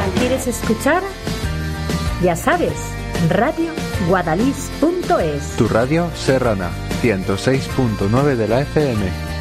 ¿La quieres escuchar? Ya sabes, radioguadalís.es. Tu radio serrana, 106.9 de la FM.